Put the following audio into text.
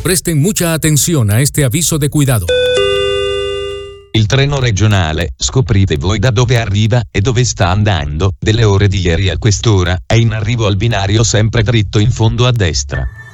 Presten mucha atención a este aviso de cuidado. Il treno regionale, scoprite voi da dove arriva e dove sta andando, delle ore di ieri a quest'ora, è in arrivo al binario sempre dritto in fondo a destra.